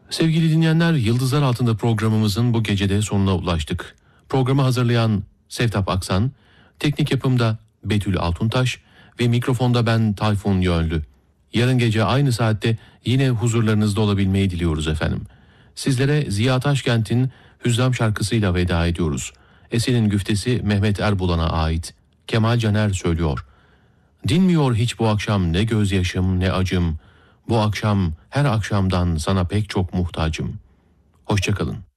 Sevgili dinleyenler, Yıldızlar Altında programımızın bu gecede sonuna ulaştık. Programı hazırlayan Sevtap Aksan, teknik yapımda Betül Altuntaş ve mikrofonda ben Tayfun Yönlü. Yarın gece aynı saatte yine huzurlarınızda olabilmeyi diliyoruz efendim. Sizlere Ziya Taşkent'in Hüzzam şarkısıyla veda ediyoruz. Eserin güftesi Mehmet Erbulan'a ait. Kemal Caner söylüyor. Dinmiyor hiç bu akşam ne gözyaşım ne acım. Bu akşam her akşamdan sana pek çok muhtacım. Hoşça kalın.